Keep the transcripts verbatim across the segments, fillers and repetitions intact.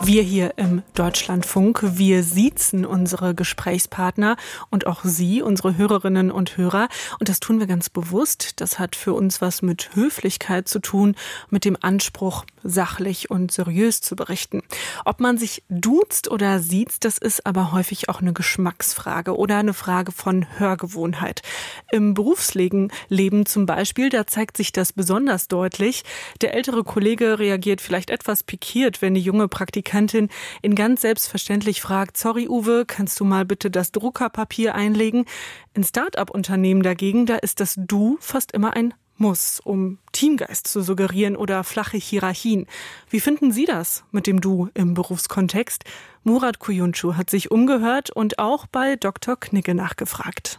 Wir hier im Deutschlandfunk, wir siezen unsere Gesprächspartner und auch Sie, unsere Hörerinnen und Hörer. Und das tun wir ganz bewusst. Das hat für uns was mit Höflichkeit zu tun, mit dem Anspruch, sachlich und seriös zu berichten. Ob man sich duzt oder siezt, das ist aber häufig auch eine Geschmacksfrage oder eine Frage von Hörgewohnheit. Im Berufsleben Leben zum Beispiel, da zeigt sich das besonders deutlich. Der ältere Kollege reagiert vielleicht etwas pikiert, wenn die junge Praktikantin in ganz selbstverständlich fragt, sorry Uwe, kannst du mal bitte das Druckerpapier einlegen? In Start-up-Unternehmen dagegen, da ist das Du fast immer ein Muss, um Teamgeist zu suggerieren oder flache Hierarchien. Wie finden Sie das mit dem Du im Berufskontext? Murat Kuyuncu hat sich umgehört und auch bei Doktor Knigge nachgefragt.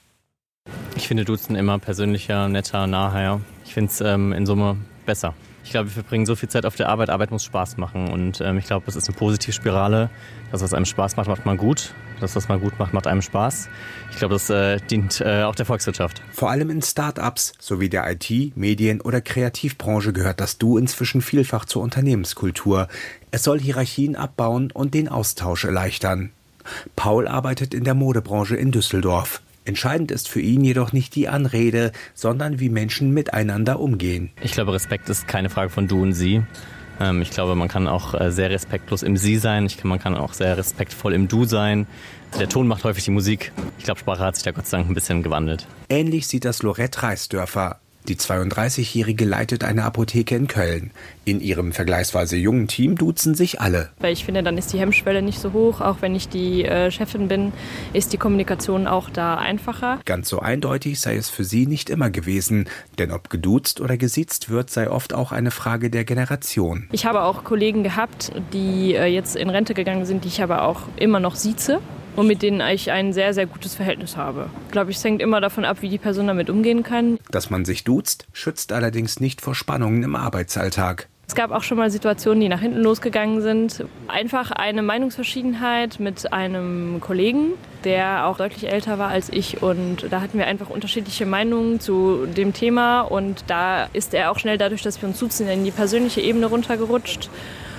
Ich finde Duzen immer persönlicher, netter, naher. Ich finde es ähm, in Summe besser. Ich glaube, wir verbringen so viel Zeit auf der Arbeit. Arbeit muss Spaß machen. Und ähm, ich glaube, es ist eine Positivspirale. Das, was einem Spaß macht, macht man gut. Das, was man gut macht, macht einem Spaß. Ich glaube, das äh, dient äh, auch der Volkswirtschaft. Vor allem in Start-ups sowie der I T-, Medien- oder Kreativbranche gehört das Du inzwischen vielfach zur Unternehmenskultur. Es soll Hierarchien abbauen und den Austausch erleichtern. Paul arbeitet in der Modebranche in Düsseldorf. Entscheidend ist für ihn jedoch nicht die Anrede, sondern wie Menschen miteinander umgehen. Ich glaube, Respekt ist keine Frage von Du und Sie. Ähm, ich glaube, man kann auch äh, sehr respektlos im Sie sein. Ich kann, man kann auch sehr respektvoll im Du sein. Der Ton macht häufig die Musik. Ich glaube, Sprache hat sich da Gott sei Dank ein bisschen gewandelt. Ähnlich sieht das Lorette Reisdörfer. Die zweiunddreißigjährige leitet eine Apotheke in Köln. In ihrem vergleichsweise jungen Team duzen sich alle. Weil ich finde, dann ist die Hemmschwelle nicht so hoch. Auch wenn ich die äh, Chefin bin, ist die Kommunikation auch da einfacher. Ganz so eindeutig sei es für sie nicht immer gewesen. Denn ob geduzt oder gesiezt wird, sei oft auch eine Frage der Generation. Ich habe auch Kollegen gehabt, die äh, jetzt in Rente gegangen sind, die ich aber auch immer noch sieze. Und mit denen ich ein sehr, sehr gutes Verhältnis habe. Ich glaube, es hängt immer davon ab, wie die Person damit umgehen kann. Dass man sich duzt, schützt allerdings nicht vor Spannungen im Arbeitsalltag. Es gab auch schon mal Situationen, die nach hinten losgegangen sind. Einfach eine Meinungsverschiedenheit mit einem Kollegen, der auch deutlich älter war als ich. Und da hatten wir einfach unterschiedliche Meinungen zu dem Thema. Und da ist er auch schnell dadurch, dass wir uns duzen, in die persönliche Ebene runtergerutscht.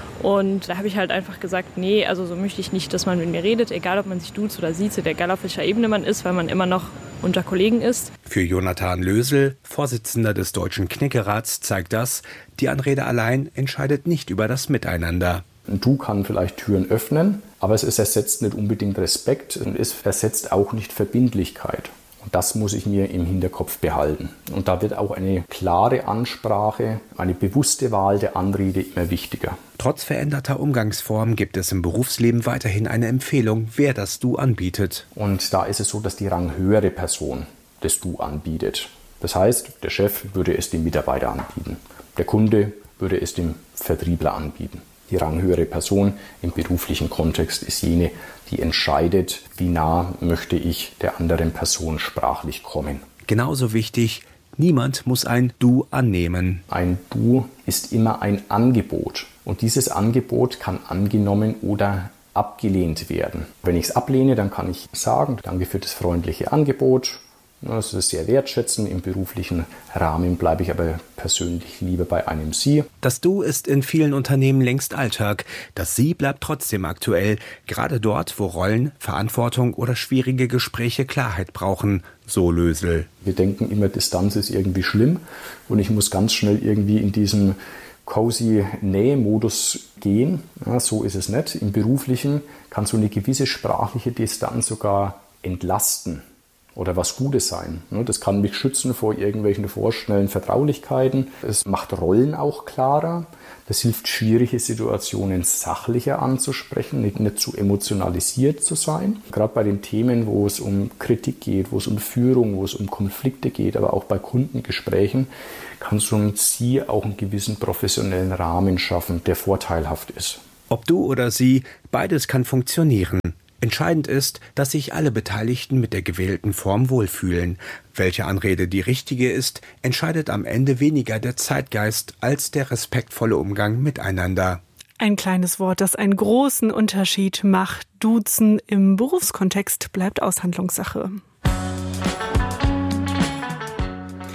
Und da habe ich halt einfach gesagt, nee, also so möchte ich nicht, dass man mit mir redet, egal ob man sich duzt oder sieht, egal auf welcher Ebene man ist, weil man immer noch unter Kollegen ist. Für Jonathan Lösel, Vorsitzender des Deutschen Kniggerats, zeigt das, die Anrede allein entscheidet nicht über das Miteinander. Ein Du kann vielleicht Türen öffnen, aber es ersetzt nicht unbedingt Respekt und es ersetzt auch nicht Verbindlichkeit. Und das muss ich mir im Hinterkopf behalten. Und da wird auch eine klare Ansprache, eine bewusste Wahl der Anrede immer wichtiger. Trotz veränderter Umgangsform gibt es im Berufsleben weiterhin eine Empfehlung, wer das Du anbietet. Und da ist es so, dass die ranghöhere Person das Du anbietet. Das heißt, der Chef würde es dem Mitarbeiter anbieten. Der Kunde würde es dem Vertriebler anbieten. Die ranghöhere Person im beruflichen Kontext ist jene, die entscheidet, wie nah möchte ich der anderen Person sprachlich kommen. Genauso wichtig, niemand muss ein Du annehmen. Ein Du ist immer ein Angebot und dieses Angebot kann angenommen oder abgelehnt werden. Wenn ich es ablehne, dann kann ich sagen, danke für das freundliche Angebot. Das ist sehr wertschätzend. Im beruflichen Rahmen bleibe ich aber persönlich lieber bei einem Sie. Das Du ist in vielen Unternehmen längst Alltag. Das Sie bleibt trotzdem aktuell, gerade dort, wo Rollen, Verantwortung oder schwierige Gespräche Klarheit brauchen, so Lösel. Wir denken immer, Distanz ist irgendwie schlimm und ich muss ganz schnell irgendwie in diesen cozy Nähe-Modus gehen. Ja, so ist es nicht. Im Beruflichen kann so eine gewisse sprachliche Distanz sogar entlasten. Oder was Gutes sein. Das kann mich schützen vor irgendwelchen vorschnellen Vertraulichkeiten. Es macht Rollen auch klarer. Das hilft, schwierige Situationen sachlicher anzusprechen, nicht, nicht zu emotionalisiert zu sein. Gerade bei den Themen, wo es um Kritik geht, wo es um Führung, wo es um Konflikte geht, aber auch bei Kundengesprächen, kann so ein Sie auch einen gewissen professionellen Rahmen schaffen, der vorteilhaft ist. Ob Du oder Sie, beides kann funktionieren. Entscheidend ist, dass sich alle Beteiligten mit der gewählten Form wohlfühlen. Welche Anrede die richtige ist, entscheidet am Ende weniger der Zeitgeist als der respektvolle Umgang miteinander. Ein kleines Wort, das einen großen Unterschied macht. Duzen im Berufskontext bleibt Aushandlungssache.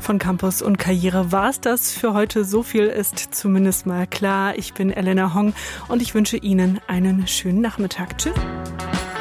Von Campus und Karriere war es das für heute. So viel ist zumindest mal klar. Ich bin Elena Hong und ich wünsche Ihnen einen schönen Nachmittag. Tschüss.